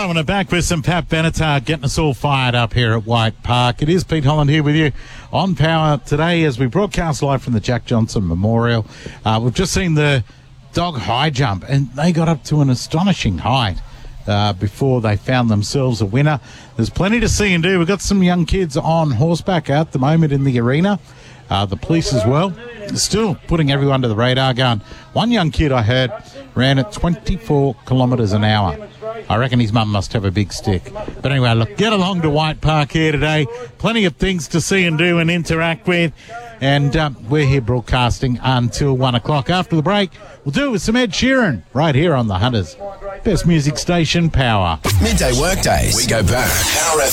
Throwing it back with some Pat Benatar getting us all fired up here at White Park. It is Pete Holland here with you on Power today as we broadcast live from the Jack Johnson Memorial. We've just seen the dog high jump, and they got up to an astonishing height before they found themselves a winner. There's plenty to see and do. We've got some young kids on horseback at the moment in the arena. The police as well, still putting everyone to the radar going. One young kid I heard ran at 24 kilometres an hour. I reckon his mum must have a big stick. But anyway, look, get along to White Park here today. Plenty of things to see and do and interact with. And we're here broadcasting until 1 o'clock. After the break, we'll do it with some Ed Sheeran right here on the Hunters. Best music station, Power. Midday workdays. We go back. Power FM.